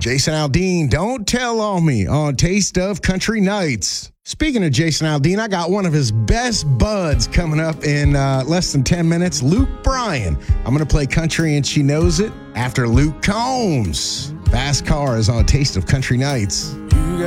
Jason Aldean, Don't Tell on Me on Taste of Country Nights. Speaking of Jason Aldean, I got one of his best buds coming up in less than 10 minutes, Luke Bryan. I'm going to play country and she knows it after Luke Combs. Fast Cars on Taste of Country Nights.